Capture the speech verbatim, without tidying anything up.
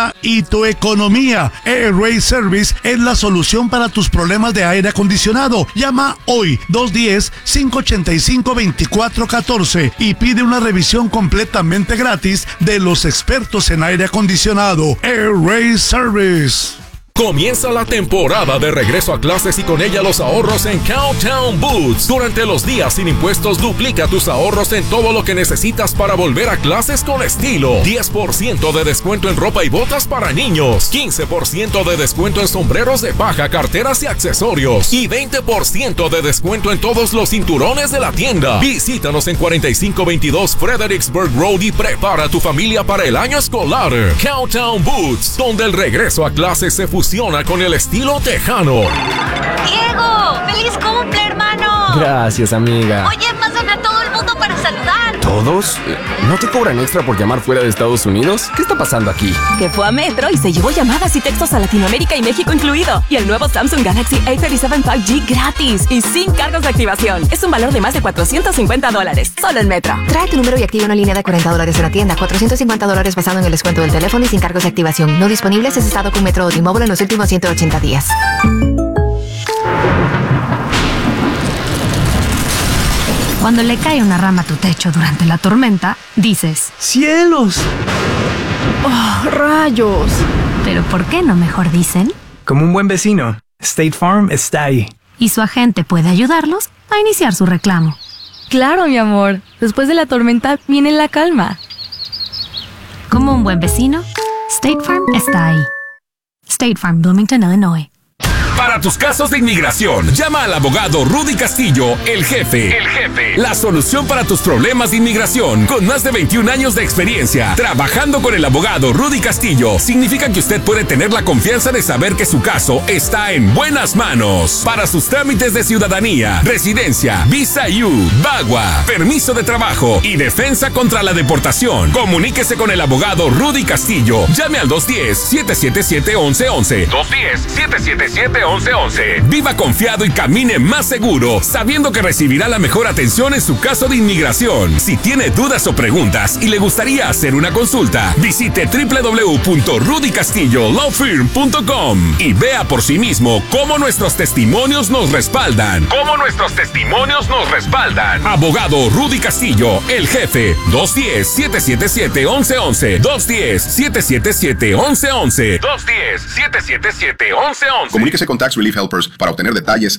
clima y tu economía. AirRace Service es la solución para tus problemas de aire acondicionado. Llama hoy dos uno cero, cinco ocho cinco, dos cuatro uno cuatro y pide una revisión completamente gratis de los expertos en aire acondicionado. AirRace Service. Comienza la temporada de regreso a clases y con ella los ahorros en Cowtown Boots. Durante los días sin impuestos duplica tus ahorros en todo lo que necesitas para volver a clases con estilo. diez por ciento de descuento en ropa y botas para niños, quince por ciento de descuento en sombreros de paja, carteras y accesorios y veinte por ciento de descuento en todos los cinturones de la tienda. Visítanos en cuarenta y cinco veintidós Fredericksburg Road y prepara a tu familia para el año escolar. Cowtown Boots, donde el regreso a clases se fusiona con el estilo tejano. ¡Diego! ¡Feliz cumple, hermano! Gracias, amiga. Oye, pásame a todo el mundo para saludar. ¿Todos? ¿No te cobran extra por llamar fuera de Estados Unidos? ¿Qué está pasando aquí? Que fue a Metro y se llevó llamadas y textos a Latinoamérica y México incluido. Y el nuevo Samsung Galaxy A treinta y siete cinco G gratis y sin cargos de activación. Es un valor de más de cuatrocientos cincuenta dólares. Solo en Metro. Trae tu número y activa una línea de cuarenta dólares en la tienda. cuatrocientos cincuenta dólares basado en el descuento del teléfono y sin cargos de activación. No disponibles si has estado con Metro o T-Mobile en los últimos ciento ochenta días. Cuando le cae una rama a tu techo durante la tormenta, dices: ¡cielos! ¡Oh, rayos! Pero ¿por qué no mejor dicen? Como un buen vecino, State Farm está ahí. Y su agente puede ayudarlos a iniciar su reclamo. Claro, mi amor. Después de la tormenta viene la calma. Como un buen vecino, State Farm está ahí. State Farm, Bloomington, Illinois. Para tus casos de inmigración, llama al abogado Rudy Castillo, el jefe. El jefe. La solución para tus problemas de inmigración, con más de veintiún años de experiencia. Trabajando con el abogado Rudy Castillo, significa que usted puede tener la confianza de saber que su caso está en buenas manos. Para sus trámites de ciudadanía, residencia, visa U, VAWA, permiso de trabajo y defensa contra la deportación, comuníquese con el abogado Rudy Castillo. Llame al dos uno cero, siete siete siete, once once. dos uno cero, siete siete siete, once once. Viva confiado y camine más seguro, sabiendo que recibirá la mejor atención en su caso de inmigración. Si tiene dudas o preguntas y le gustaría hacer una consulta, visite doble u doble u doble u punto rudy castillo law firm punto com y vea por sí mismo cómo nuestros testimonios nos respaldan. Cómo nuestros testimonios nos respaldan. Abogado Rudy Castillo, el jefe. dos uno cero, siete siete siete, once once. dos uno cero, siete siete siete, once once. dos uno cero, siete siete siete, once once. Comuníquese con Tax Relief Helpers para obtener detalles